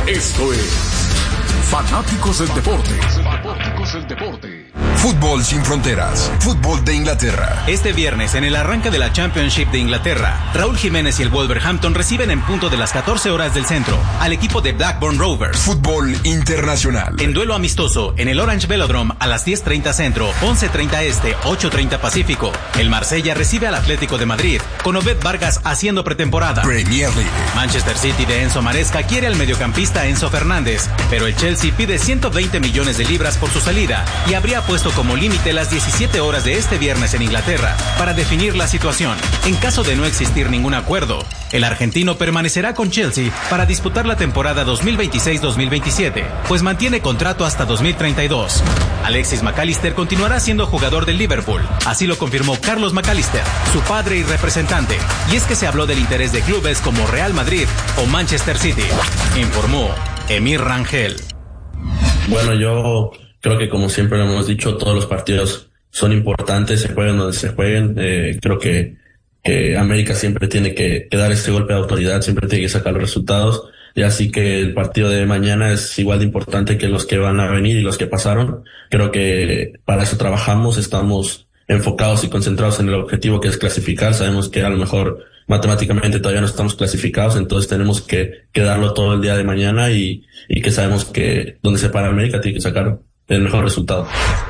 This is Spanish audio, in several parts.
Esto es Fanáticos del Deporte. Fútbol sin fronteras. Fútbol de Inglaterra. Este viernes, en el arranque de la Championship de Inglaterra, Raúl Jiménez y el Wolverhampton reciben en punto de las 14 horas del centro al equipo de Blackburn Rovers. Fútbol internacional. En duelo amistoso, en el Orange Velodrome a las 10:30 centro, 11:30 este, 8:30 pacífico. El Marsella recibe al Atlético de Madrid, con Obed Vargas haciendo pretemporada. Premier League. Manchester City de Enzo Maresca quiere al mediocampista Enzo Fernández, pero el Chelsea pide 120 millones de libras por su salida y habría puesto como límite las 17 horas de este viernes en Inglaterra para definir la situación. En caso de no existir ningún acuerdo, el argentino permanecerá con Chelsea para disputar la temporada 2026-2027, pues mantiene contrato hasta 2032. Alexis McAllister continuará siendo jugador del Liverpool, así lo confirmó Carlos McAllister, su padre y representante, y es que se habló del interés de clubes como Real Madrid o Manchester City, informó Emir Rangel. Bueno, yo creo que como siempre lo hemos dicho, todos los partidos son importantes, se jueguen donde se jueguen. Creo que América siempre tiene que dar este golpe de autoridad, siempre tiene que sacar los resultados. Y así que el partido de mañana es igual de importante que los que van a venir y los que pasaron. Creo que para eso trabajamos, estamos enfocados y concentrados en el objetivo que es clasificar. Sabemos que a lo mejor matemáticamente todavía no estamos clasificados, entonces tenemos que darlo todo el día de mañana y que sabemos que donde se para América tiene que sacar el mejor resultado.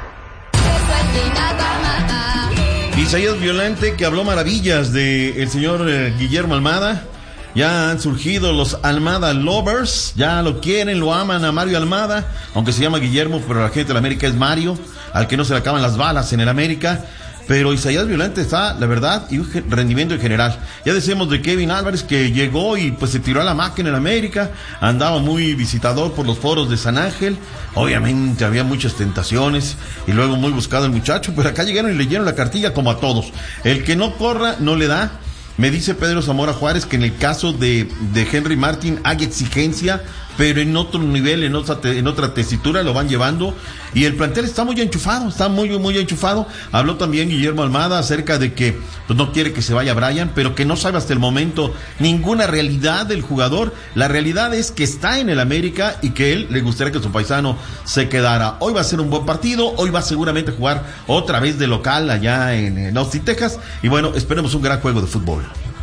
Isaías Violante, que habló maravillas de el señor Guillermo Almada. Ya han surgido los Almada Lovers, ya lo quieren, lo aman a Mario Almada, aunque se llama Guillermo, pero la gente de la América es Mario, al que no se le acaban las balas en el América. Pero Isaías Violante está, la verdad, y un rendimiento en general. Ya decíamos de Kevin Álvarez, que llegó y pues se tiró a la máquina en América, andaba muy visitador por los foros de San Ángel, obviamente había muchas tentaciones, y luego muy buscado el muchacho, pero acá llegaron y leyeron la cartilla como a todos. El que no corra, no le da. Me dice Pedro Zamora Juárez que en el caso de Henry Martin hay exigencia, pero en otro nivel, en otra tesitura lo van llevando, y el plantel está muy enchufado, está muy enchufado. Habló también Guillermo Almada acerca de que pues, no quiere que se vaya Brian, pero que no sabe hasta el momento ninguna realidad del jugador. La realidad es que está en el América y que él le gustaría que su paisano se quedara. Hoy va a ser un buen partido, hoy va seguramente a jugar otra vez de local allá en Austin, Texas, y bueno, esperemos un gran juego de fútbol.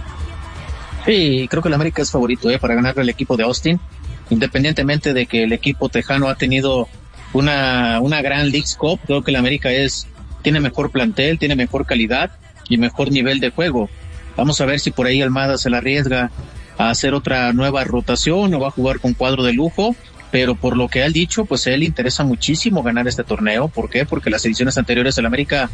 Sí, creo que el América es favorito para ganarle al equipo de Austin, independientemente de que el equipo tejano ha tenido una gran Leagues Cup. Creo que el América tiene mejor plantel, tiene mejor calidad y mejor nivel de juego. Vamos a ver si por ahí Almada se la arriesga a hacer otra nueva rotación o va a jugar con cuadro de lujo, pero por lo que ha dicho, pues a él le interesa muchísimo ganar este torneo. ¿Por qué? Porque las ediciones anteriores el América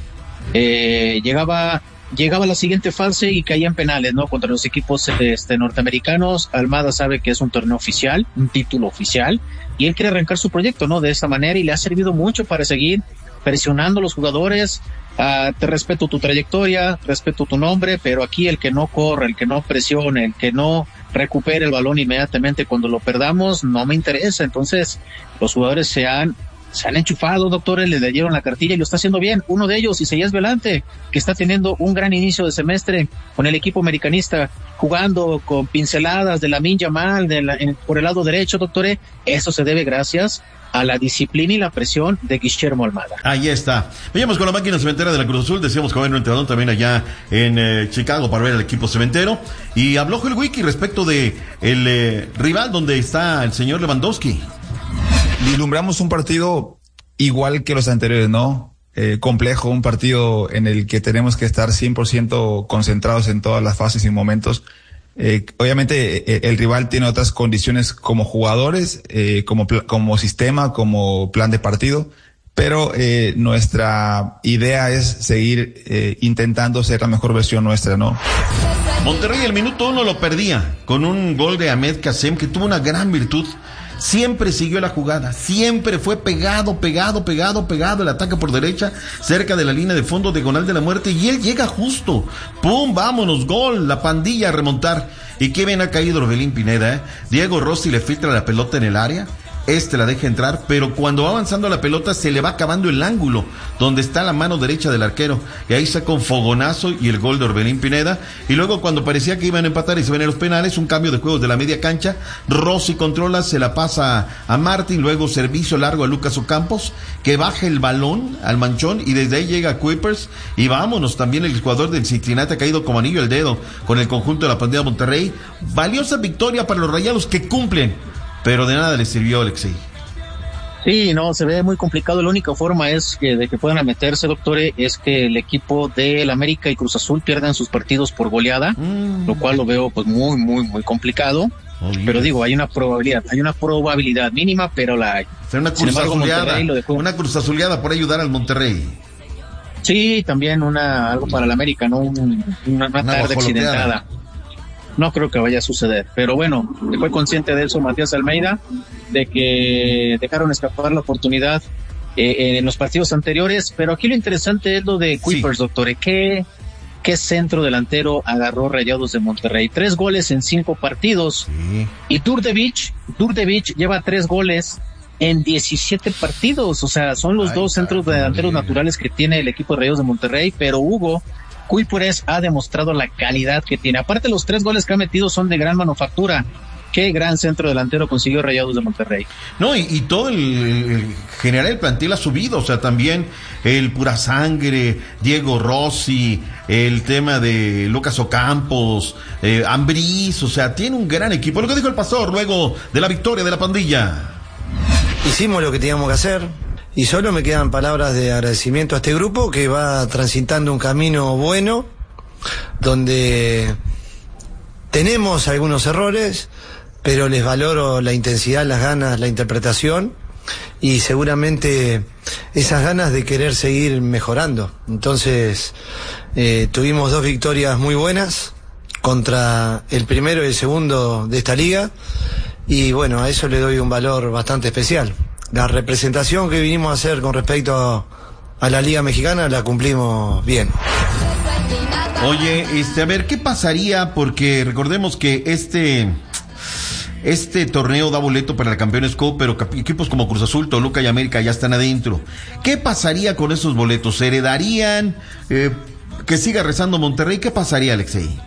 llegaba a la siguiente fase y caía en penales, ¿no? Contra los equipos norteamericanos. Almada sabe que es un torneo oficial, un título oficial, y él quiere arrancar su proyecto, ¿no? De esa manera, y le ha servido mucho para seguir presionando a los jugadores. Te respeto tu trayectoria, respeto tu nombre, pero aquí el que no corre, el que no presione, el que no recupere el balón inmediatamente cuando lo perdamos, no me interesa. Entonces, los jugadores se han enchufado, doctores, le dieron la cartilla y lo está haciendo bien. Uno de ellos, Isaías Violante, que está teniendo un gran inicio de semestre con el equipo americanista, jugando con pinceladas de Lamine Yamal por el lado derecho, doctores. Eso se debe gracias a la disciplina y la presión de Guillermo Almada. Ahí está. Veníamos con la máquina cementera de la Cruz Azul, decíamos que va a haber un entrenador también allá en Chicago para ver al equipo cementero, y habló Joel Wiki respecto de el rival donde está el señor Lewandowski. Vislumbramos un partido igual que los anteriores, ¿no? Complejo, un partido en el que tenemos que estar 100% concentrados en todas las fases y momentos. Obviamente el rival tiene otras condiciones como jugadores, como sistema, como plan de partido, pero nuestra idea es seguir intentando ser la mejor versión nuestra, ¿no? Monterrey el minuto 1 lo perdía con un gol de Ahmed Kassem, que tuvo una gran virtud. Siempre siguió la jugada, siempre fue pegado el ataque por derecha, cerca de la línea de fondo, diagonal de la muerte, y él llega justo, pum, vámonos, gol, la pandilla a remontar. Y qué bien ha caído Orbelín Pineda, Diego Rossi le filtra la pelota en el área, la deja entrar, pero cuando va avanzando la pelota se le va acabando el ángulo donde está la mano derecha del arquero, y ahí saca un fogonazo y el gol de Orbelín Pineda. Y luego, cuando parecía que iban a empatar y se ven en los penales, un cambio de juegos de la media cancha, Rossi controla, se la pasa a Martín, luego servicio largo a Lucas Ocampos, que baja el balón al manchón, y desde ahí llega a Kuipers, y vámonos. También el jugador del Cincinnati ha caído como anillo al dedo con el conjunto de la pandilla de Monterrey. Valiosa victoria para los Rayados, que cumplen, pero de nada les sirvió, Alexei. Sí, no, se ve muy complicado. La única forma de que puedan meterse, doctor, es que el equipo del América y Cruz Azul pierdan sus partidos por goleada, lo cual lo veo pues muy, muy, muy complicado. Pero digo, hay una probabilidad mínima, pero la hay. Una cruz azuleada por ayudar al Monterrey. Sí, también algo para el América, ¿no? Una tarde accidentada. No creo que vaya a suceder, pero bueno, fue consciente de eso Matías Almeida, de que dejaron escapar la oportunidad en los partidos anteriores. Pero aquí lo interesante es lo de Kuipers, doctor. ¿Qué centro delantero agarró Rayados de Monterrey? 3 goles en 5 partidos. Sí. Y Durdevich lleva 3 goles en 17 partidos. O sea, son los dos centros delanteros naturales que tiene el equipo de Rayados de Monterrey, pero Hugo Kuipers ha demostrado la calidad que tiene. Aparte, los 3 goles que ha metido son de gran manufactura. Qué gran centro delantero consiguió Rayados de Monterrey. No, y todo el general del plantel ha subido, o sea, también el Pura Sangre, Diego Rossi, el tema de Lucas Ocampos, Ambriz, o sea, tiene un gran equipo. Lo que dijo el pastor luego de la victoria de la pandilla. Hicimos lo que teníamos que hacer. Y solo me quedan palabras de agradecimiento a este grupo que va transitando un camino bueno, donde tenemos algunos errores, pero les valoro la intensidad, las ganas, la interpretación y seguramente esas ganas de querer seguir mejorando. Entonces, tuvimos 2 victorias muy buenas contra el primero y el segundo de esta liga, y bueno, a eso le doy un valor bastante especial. La representación que vinimos a hacer con respecto a la Liga Mexicana la cumplimos bien. Oye, a ver, ¿qué pasaría? Porque recordemos que este torneo da boleto para la Campeones Cup, pero equipos como Cruz Azul, Toluca y América ya están adentro. ¿Qué pasaría con esos boletos? ¿Se heredarían? ¿Que siga rezando Monterrey? ¿Qué pasaría, Alexei?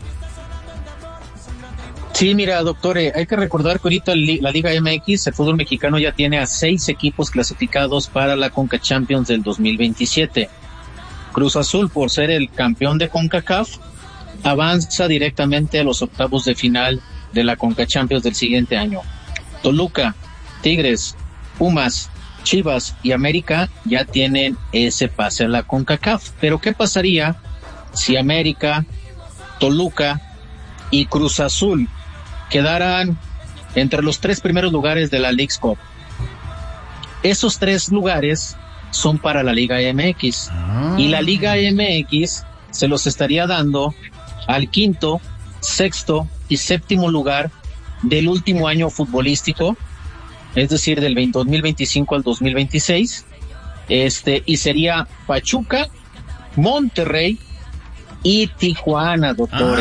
Sí, mira, doctor, hay que recordar que ahorita la Liga MX, el fútbol mexicano, ya tiene a 6 equipos clasificados para la Conca Champions del 2027. Cruz Azul, por ser el campeón de CONCACAF, avanza directamente a los octavos de final de la Conca Champions del siguiente año. Toluca, Tigres, Pumas, Chivas y América ya tienen ese pase a la CONCACAF. Pero ¿qué pasaría si América, Toluca y Cruz Azul quedaran entre los 3 primeros lugares de la Leagues Cup? Esos 3 lugares son para la Liga MX, y la Liga MX se los estaría dando al 5º, 6º y 7º lugar del último año futbolístico, es decir, del 2025 al 2026, y sería Pachuca, Monterrey y Tijuana, doctor.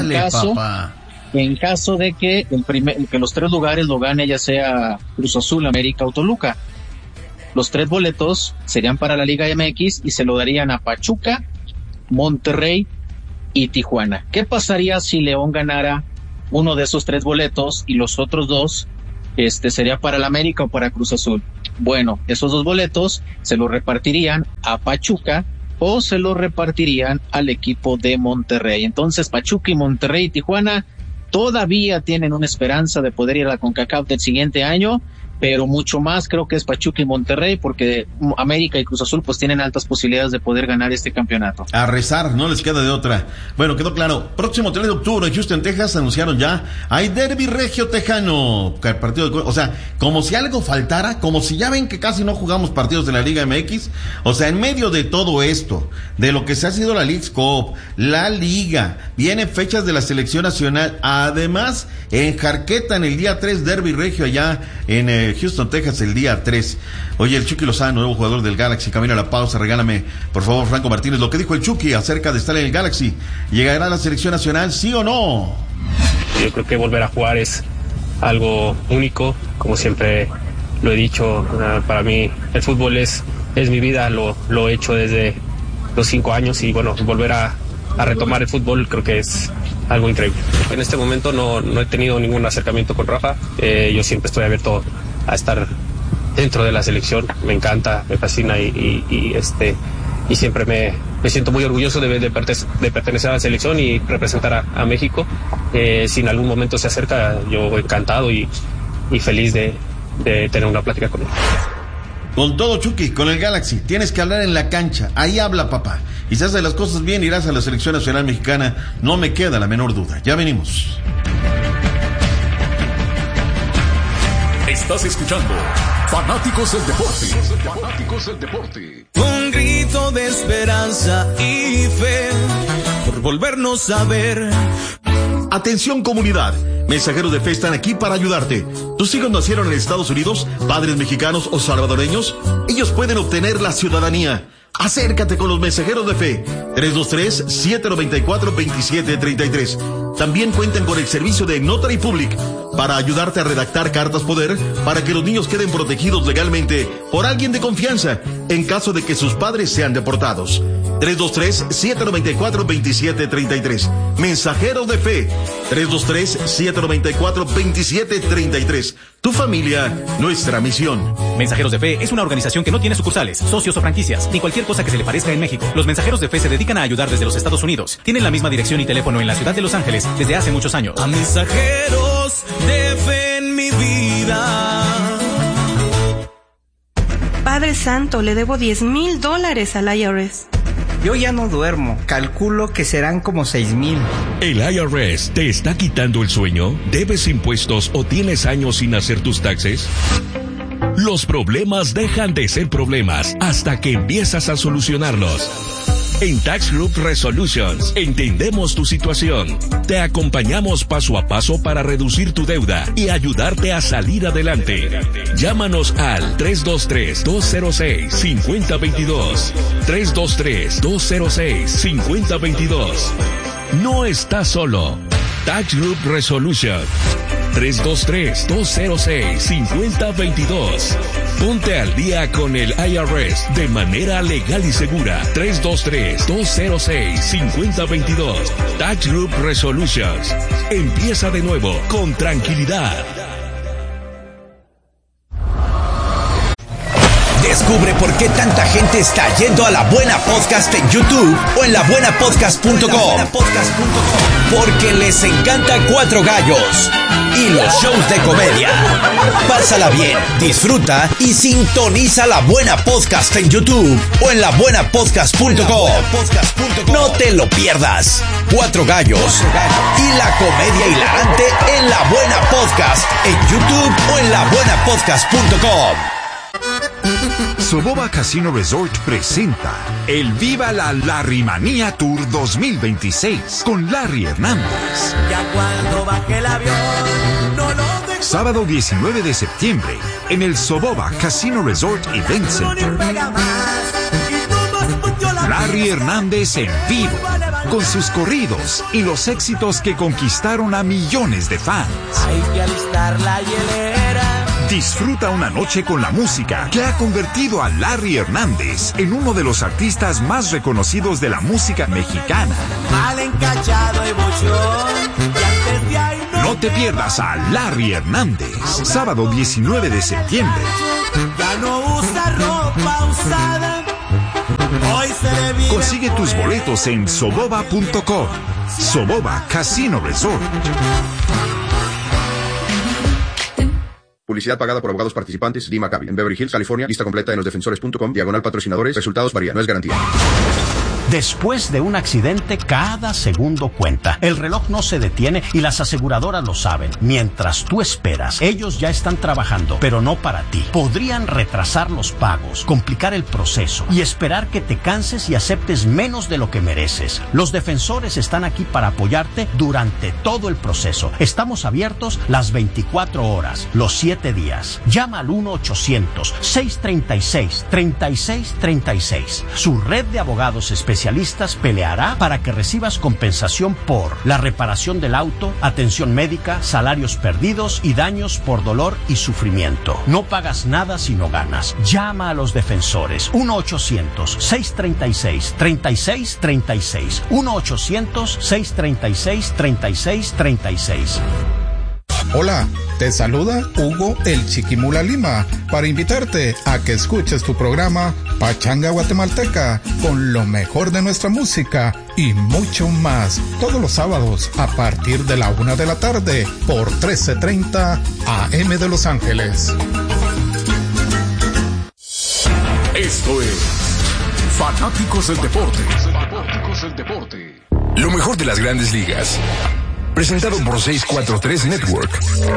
En caso de que que los 3 lugares lo gane ya sea Cruz Azul, América o Toluca. Los 3 boletos serían para la Liga MX y se lo darían a Pachuca, Monterrey y Tijuana. ¿Qué pasaría si León ganara uno de esos 3 boletos y los otros 2 sería para la América o para Cruz Azul? Bueno, esos 2 boletos se los repartirían a Pachuca o se los repartirían al equipo de Monterrey. Entonces, Pachuca y Monterrey y Tijuana todavía tienen una esperanza de poder ir a la CONCACAF del siguiente año, pero mucho más creo que es Pachuca y Monterrey, porque América y Cruz Azul pues tienen altas posibilidades de poder ganar este campeonato. A rezar, no les queda de otra. Bueno, quedó claro. Próximo 3 de octubre en Houston, Texas, anunciaron ya, hay derbi regio tejano, el partido de, o sea, como si algo faltara, como si ya ven que casi no jugamos partidos de la Liga MX, o sea, en medio de todo esto, de lo que se ha sido la Leagues Cup, la Liga, vienen fechas de la selección nacional, además, en Jarqueta, en el día 3, derbi regio allá en Houston, Texas, el día 3. Oye, el Chucky Lozano, nuevo jugador del Galaxy, camino a la pausa. Regálame, por favor, Franco Martínez, lo que dijo el Chucky acerca de estar en el Galaxy. ¿Llegará a la selección nacional, sí o no? Yo creo que volver a jugar es algo único, como siempre lo he dicho, para mí el fútbol es mi vida, lo he hecho desde los 5 años y bueno, volver a retomar el fútbol creo que es algo increíble. En este momento no he tenido ningún acercamiento con Rafa, yo siempre estoy abierto a estar dentro de la selección, me encanta, me fascina y siempre me siento muy orgulloso de pertenecer a la selección y representar a México. Si en algún momento se acerca, yo encantado y feliz de tener una plática con él. Con todo, Chucky, con el Galaxy, tienes que hablar en la cancha, ahí habla papá. Y si haces las cosas bien, irás a la selección nacional mexicana, no me queda la menor duda. Ya venimos. Estás escuchando Fanáticos del Deporte. Fanáticos del Deporte. Un grito de esperanza y fe por volvernos a ver. Atención comunidad, Mensajeros de Fe están aquí para ayudarte. ¿Tus hijos nacieron en Estados Unidos, padres mexicanos o salvadoreños? Ellos pueden obtener la ciudadanía. Acércate con los Mensajeros de Fe. 323-794-2733. También cuentan con el servicio de Notary Public para ayudarte a redactar cartas poder para que los niños queden protegidos legalmente por alguien de confianza en caso de que sus padres sean deportados. 323-794-2733. Mensajeros de Fe. 323-794-2733. Tu familia, nuestra misión. Mensajeros de Fe es una organización que no tiene sucursales, socios o franquicias, ni cualquier cosa que se le parezca en México. Los Mensajeros de Fe se dedican a ayudar desde los Estados Unidos. Tienen la misma dirección y teléfono en la ciudad de Los Ángeles desde hace muchos años. A mensajeros de fe en mi vida. Padre Santo, le debo $10,000 al IRS. Yo ya no duermo, calculo que serán como 6,000. ¿El IRS te está quitando el sueño? ¿Debes impuestos o tienes años sin hacer tus taxes? Los problemas dejan de ser problemas hasta que empiezas a solucionarlos. En Tax Group Resolutions entendemos tu situación. Te acompañamos paso a paso para reducir tu deuda y ayudarte a salir adelante. Llámanos al 323-206-5022. 323-206-5022. No estás solo. Tax Group Resolution. 323-206-5022. Ponte al día con el IRS de manera legal y segura. 323-206-5022. Tax Group Resolutions. Empieza de nuevo con tranquilidad. Descubre por qué tanta gente está yendo a La Buena Podcast en YouTube o en labuenapodcast.com. Porque les encanta Cuatro Gallos y los shows de comedia. Pásala bien, disfruta y sintoniza La Buena Podcast en YouTube o en labuenapodcast.com. No te lo pierdas. Cuatro Gallos y la comedia hilarante en La Buena Podcast en YouTube o en labuenapodcast.com. Soboba Casino Resort presenta el Viva la Larrymanía Tour 2026 con Larry Hernández. Ya cuando baje el avión, no lo dejo. Sábado 19 de septiembre en el Soboba Casino Resort Event Center. Larry Hernández en vivo, con sus corridos y los éxitos que conquistaron a millones de fans. Hay que alistar la hielera. Disfruta una noche con la música que ha convertido a Larry Hernández en uno de los artistas más reconocidos de la música mexicana. Mal encachado y bochón, y antes de ahí no te pierdas a Larry Hernández, sábado 19 de septiembre. Ya no usa ropa usada. Hoy se le vive. Consigue tus boletos en soboba.com. Soboba Casino Resort. Publicidad pagada por abogados participantes. Lee Maccabi. En Beverly Hills, California. Lista completa en losdefensores.com. /patrocinadores. Resultados varían. No es garantía. Después de un accidente, cada segundo cuenta. El reloj no se detiene y las aseguradoras lo saben. Mientras tú esperas, ellos ya están trabajando, pero no para ti. Podrían retrasar los pagos, complicar el proceso y esperar que te canses y aceptes menos de lo que mereces. Los defensores están aquí para apoyarte durante todo el proceso. Estamos abiertos las 24 horas, los 7 días. Llama al 1-800-636-3636. Su red de abogados especializados especialistas peleará para que recibas compensación por la reparación del auto, atención médica, salarios perdidos y daños por dolor y sufrimiento. No pagas nada si no ganas. Llama a los defensores. 1-800-636-3636. 1-800-636-3636. Hola, te saluda Hugo el Chiquimula Lima para invitarte a que escuches tu programa Pachanga Guatemalteca con lo mejor de nuestra música y mucho más todos los sábados a partir de la 1 de la tarde por 1330 AM de Los Ángeles. Esto es Fanáticos del Deporte. Lo mejor de las grandes ligas. Presentado por 643 Network.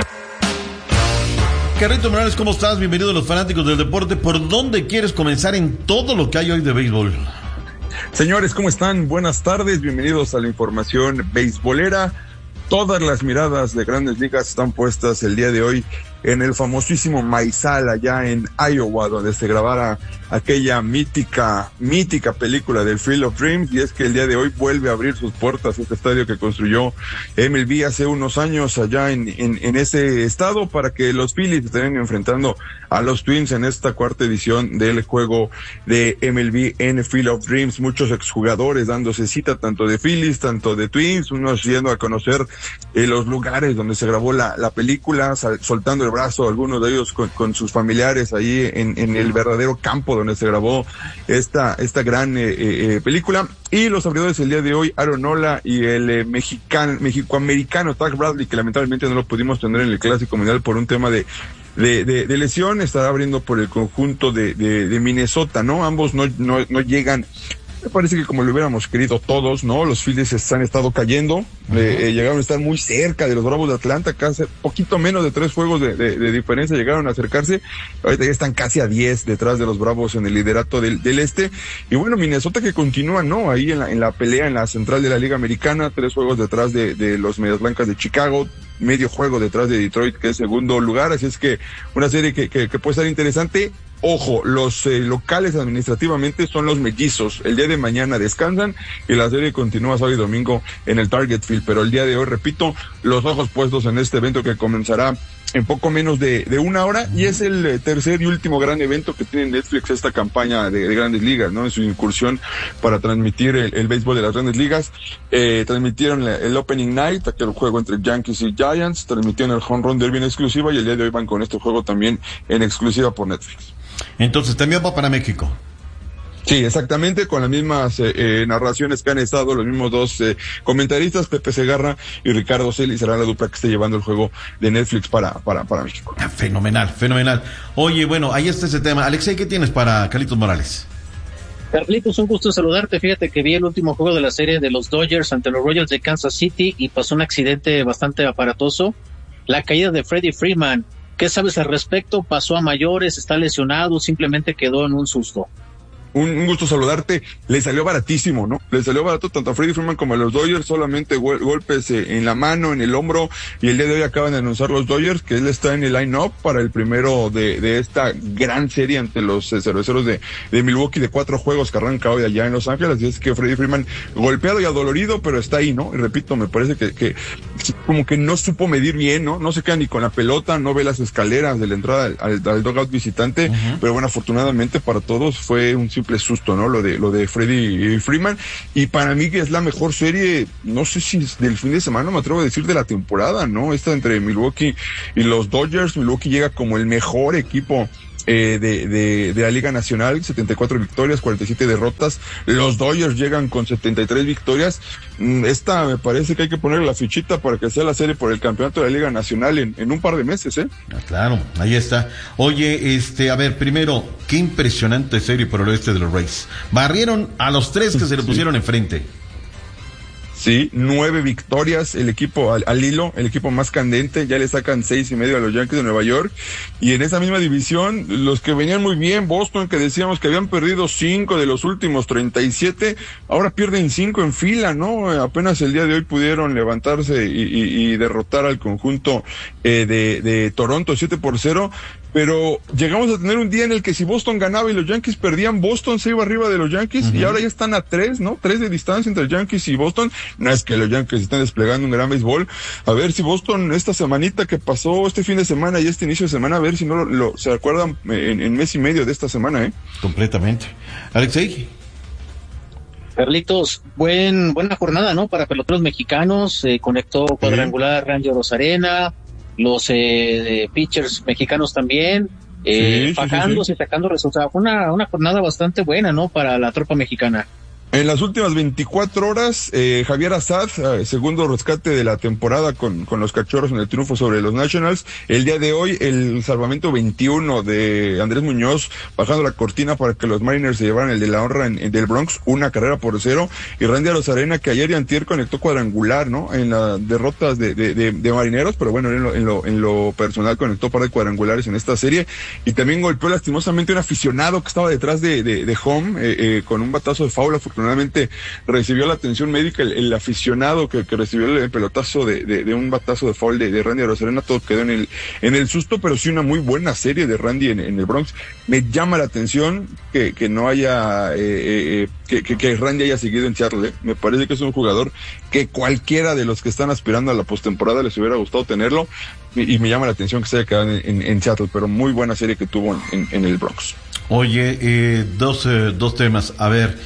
Carlitos Morales, ¿cómo estás? Bienvenido a los Fanáticos del Deporte. ¿Por dónde quieres comenzar en todo lo que hay hoy de béisbol? Señores, ¿cómo están? Buenas tardes, bienvenidos a la información beisbolera. Todas las miradas de grandes ligas están puestas el día de hoy en el famosísimo Maizal, allá en Iowa, donde se grabara aquella mítica película del Field of Dreams, y es que el día de hoy vuelve a abrir sus puertas este estadio que construyó MLB hace unos años allá en ese estado, para que los Phillies estén enfrentando a los Twins en esta cuarta edición del juego de MLB en Field of Dreams. Muchos exjugadores dándose cita, tanto de Phillies, tanto de Twins, unos yendo a conocer los lugares donde se grabó la película, soltando el brazo, algunos de ellos con sus familiares ahí en el verdadero campo donde se grabó esta gran película. Y los abridores el día de hoy, Aaron Nola y el mexicoamericano Zach Bradley, que lamentablemente no lo pudimos tener en el Clásico Mundial por un tema de lesión, estará abriendo por el conjunto de Minnesota, ¿no? Ambos no llegan. Me parece que como lo hubiéramos querido todos, ¿no? Los Phillies se han estado cayendo, llegaron a estar muy cerca de los Bravos de Atlanta, casi poquito menos de 3 juegos de diferencia llegaron a acercarse. Ahorita ya están casi a 10 detrás de los Bravos en el liderato del este. Y bueno, Minnesota que continúa, ¿no? Ahí en la pelea en la central de la Liga Americana, 3 juegos detrás de los Medias Blancas de Chicago, medio juego detrás de Detroit, que es segundo lugar. Así es que una serie que puede estar interesante. Ojo, los locales administrativamente son los Mellizos. El día de mañana descansan y la serie continúa sábado y domingo en el Target Field. Pero el día de hoy, repito, los ojos puestos en este evento que comenzará en poco menos de una hora, y es el tercer y último gran evento que tiene Netflix esta campaña de Grandes Ligas, ¿no? En su incursión para transmitir el béisbol de las Grandes Ligas. Transmitieron el Opening Night, aquel juego entre Yankees y Giants, transmitieron el Home Run Derby en exclusiva, y el día de hoy van con este juego también en exclusiva por Netflix. Entonces también va para México. Sí, exactamente, con las mismas narraciones que han estado los mismos dos comentaristas, Pepe Segarra y Ricardo Celis, será la dupla que esté llevando el juego de Netflix para México. Fenomenal. Oye, bueno, ahí está ese tema. Alexei, ¿qué tienes para Carlitos Morales? Carlitos, un gusto saludarte. Fíjate que vi el último juego de la serie de los Dodgers ante los Royals de Kansas City y pasó un accidente bastante aparatoso. La caída de Freddie Freeman. ¿Qué sabes al respecto? ¿Pasó a mayores? ¿Está lesionado? ¿Simplemente quedó en un susto? Un gusto saludarte. Le salió baratísimo, ¿no? Le salió barato tanto a Freddie Freeman como a los Dodgers, solamente golpes en la mano, en el hombro, y el día de hoy acaban de anunciar los Dodgers que él está en el line-up para el primero de esta gran serie ante los cerveceros de Milwaukee, de 4 juegos que arranca hoy allá en Los Ángeles. Así es que Freddie Freeman golpeado y adolorido, pero está ahí, ¿no? Y repito, me parece que como que no supo medir bien, ¿no? No se queda ni con la pelota, no ve las escaleras de la entrada al dugout visitante, pero bueno, afortunadamente para todos fue un simple susto, ¿no? Lo de Freddie Freeman, y para mí que es la mejor serie, no sé si del fin de semana, me atrevo a decir de la temporada, ¿no? Esta entre Milwaukee y los Dodgers. Milwaukee llega como el mejor equipo de la Liga Nacional, 74 victorias, 47 derrotas. Los Dodgers llegan con 73 victorias. Esta me parece que hay que ponerle la fichita para que sea la serie por el campeonato de la Liga Nacional en un par de meses, ¿eh? Claro, ahí está. Oye, a ver, primero, qué impresionante serie por el oeste de los Rays. Barrieron a los 3 que se le pusieron enfrente. Sí, 9 victorias, el equipo al hilo, el equipo más candente, ya le sacan 6.5 a los Yankees de Nueva York, y en esa misma división, los que venían muy bien, Boston, que decíamos que habían perdido 5 de los últimos 37, ahora pierden 5 en fila, ¿no? Apenas el día de hoy pudieron levantarse y derrotar al conjunto de Toronto 7-0, pero llegamos a tener un día en el que si Boston ganaba y los Yankees perdían, Boston se iba arriba de los Yankees, y ahora ya están a 3, ¿no? 3 de distancia entre Yankees y Boston. No es que los Yankees estén desplegando un gran béisbol. A ver si Boston, esta semanita que pasó, este fin de semana y este inicio de semana, a ver si no se acuerdan en mes y medio de esta semana, Completamente. Alexei. Carlitos, buena jornada, ¿no? Para peloteros mexicanos, conectó cuadrangular Randy Arozarena, los pitchers mexicanos también, fajándose, sacando resultados. Fue una jornada bastante buena, ¿no? Para la tropa mexicana. En las últimas 24 horas, Javier Assad, segundo rescate de la temporada con los Cachorros en el triunfo sobre los Nationals. El día de hoy, el salvamento 21 de Andrés Muñoz, bajando la cortina para que los Mariners se llevaran el de la honra del Bronx, 1-0. Y Randy Arozarena, que ayer y antier conectó cuadrangular, ¿no? En las derrotas de Marineros, pero bueno, en lo personal conectó par de cuadrangulares en esta serie. Y también golpeó lastimosamente un aficionado que estaba detrás de home, con un batazo de foul. Afortunadamente recibió la atención médica el aficionado que recibió el pelotazo de un batazo de foul de Randy Arozarena. Todo quedó en el susto, pero sí una muy buena serie de Randy en el Bronx. Me llama la atención que no haya que Randy haya seguido en Seattle. Me parece que es un jugador que cualquiera de los que están aspirando a la postemporada les hubiera gustado tenerlo, y me llama la atención que se haya quedado en Seattle, pero muy buena serie que tuvo en el Bronx. Oye, dos temas. A ver,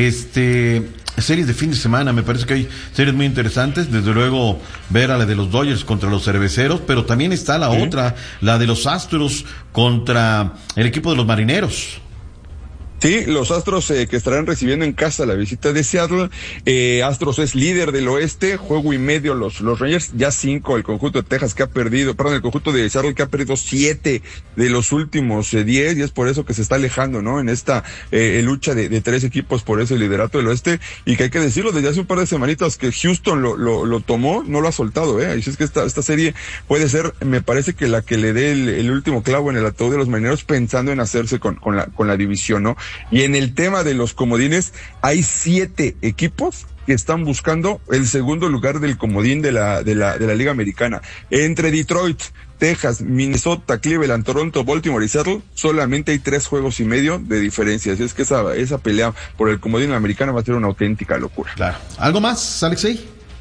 series de fin de semana, me parece que hay series muy interesantes. Desde luego ver a la de los Dodgers contra los Cerveceros, pero también está la otra, la de los Astros contra el equipo de los Marineros. Sí, los Astros que estarán recibiendo en casa la visita de Seattle. Astros es líder del oeste, juego y medio los Rangers, ya 5 el conjunto de Texas que ha perdido, el conjunto de Seattle que ha perdido 7 de los últimos 10, y es por eso que se está alejando, ¿no? En esta lucha de 3 equipos por ese liderato del oeste, y que hay que decirlo, desde hace un par de semanitas que Houston lo tomó, no lo ha soltado, Así es que esta serie puede ser, me parece que la que le dé el último clavo en el ataúd de los Marineros, pensando en hacerse con la división, ¿no? Y en el tema de los comodines, hay 7 equipos que están buscando el segundo lugar del comodín de la Liga Americana. Entre Detroit, Texas, Minnesota, Cleveland, Toronto, Baltimore y Seattle, solamente hay 3 juegos y medio de diferencia. Así es que esa pelea por el comodín americano va a ser una auténtica locura. Claro. ¿Algo más, Alexei?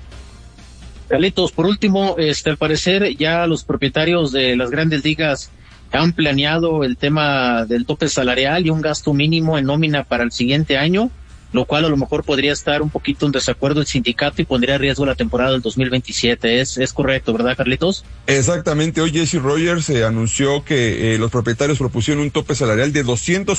Carlitos, por último, al parecer ya los propietarios de las grandes ligas han planeado el tema del tope salarial y un gasto mínimo en nómina para el siguiente año, lo cual a lo mejor podría estar un poquito en desacuerdo el sindicato y pondría en riesgo la temporada del 2027. Es correcto, ¿verdad, Carlitos? Exactamente. Hoy Jesse Rogers anunció que los propietarios propusieron un tope salarial de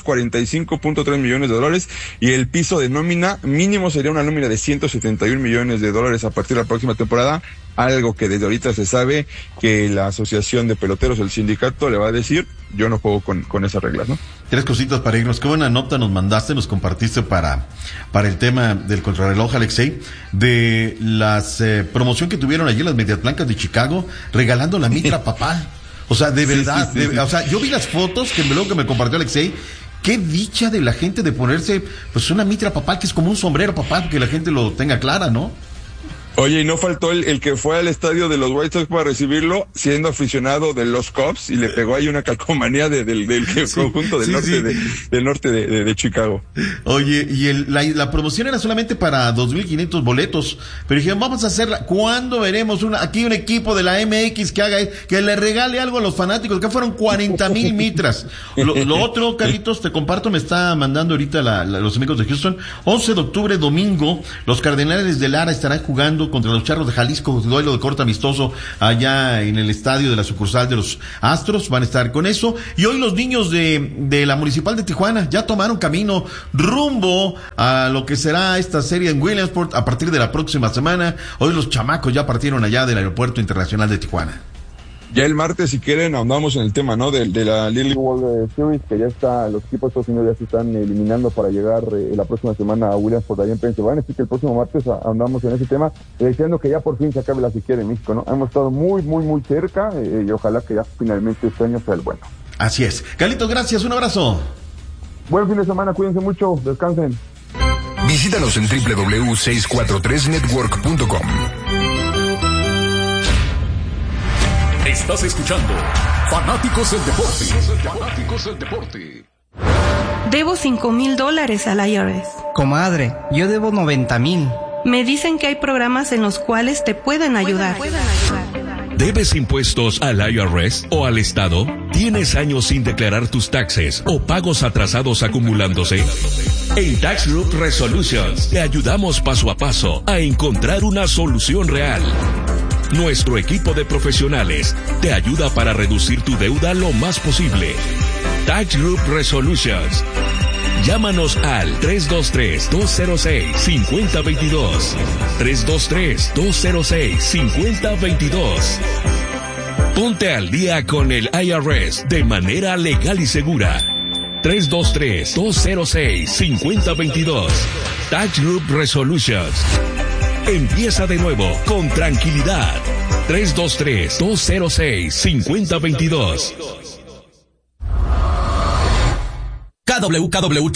$245.3 millones, y el piso de nómina mínimo sería una nómina de $171 millones a partir de la próxima temporada. Algo que desde ahorita se sabe que la asociación de peloteros, el sindicato, le va a decir, yo no juego con esas reglas, ¿no? 3 cositas para irnos. Qué buena nota nos mandaste, nos compartiste para el tema del contrarreloj, Alexei, de las promoción que tuvieron allí las Medias Blancas de Chicago, regalando la mitra papal. O sea, de verdad, sí. O sea, yo vi las fotos que me compartió Alexei. Qué dicha de la gente de ponerse, pues, una mitra papal, que es como un sombrero papal, que la gente lo tenga clara, ¿no? Oye, y no faltó el que fue al estadio de los White Sox para recibirlo, siendo aficionado de los Cubs, y le pegó ahí una calcomanía del conjunto del norte de Chicago. Oye, y la promoción era solamente para 2,500 boletos, pero dijeron, vamos a hacerla. ¿Cuándo veremos un equipo de la MX que le regale algo a los fanáticos? Que fueron 40,000 mitras. Lo otro, Carlitos, te comparto, me está mandando ahorita los amigos de Houston. 11 de octubre, domingo, los Cardenales de Lara estarán jugando contra los Charros de Jalisco, duelo de corte amistoso allá en el estadio de la sucursal de los Astros, van a estar con eso. Y hoy los niños de la Municipal de Tijuana ya tomaron camino rumbo a lo que será esta serie en Williamsport a partir de la próxima semana. Hoy los chamacos ya partieron allá del Aeropuerto Internacional de Tijuana. Ya el martes, si quieren, ahondamos en el tema, ¿no? De la Lily World Series, que ya está, los equipos de Estados Unidos ya se están eliminando para llegar la próxima semana a Williamsport, allá en Pensilvania. Así que el próximo martes ahondamos en ese tema, deseando que ya por fin se acabe la sequía de México, ¿no? Hemos estado muy, muy, muy cerca y ojalá que ya finalmente este año sea el bueno. Así es. Carlitos, gracias, un abrazo. Buen fin de semana, cuídense mucho, descansen. Visítanos en www.643network.com. Estás escuchando Fanáticos del Deporte. Fanáticos del Deporte. Debo $5,000 al IRS. Comadre, yo debo 90,000. Me dicen que hay programas en los cuales te pueden ayudar. ¿Debes impuestos al IRS o al Estado? ¿Tienes años sin declarar tus taxes o pagos atrasados acumulándose? En Tax Group Resolutions te ayudamos paso a paso a encontrar una solución real. Nuestro equipo de profesionales te ayuda para reducir tu deuda lo más posible. Tax Group Resolutions. Llámanos al 323-206-5022. 323-206-5022. Ponte al día con el IRS de manera legal y segura. 323-206-5022. Tax Group Resolutions. Empieza de nuevo con tranquilidad. 323-206-5022. KWKW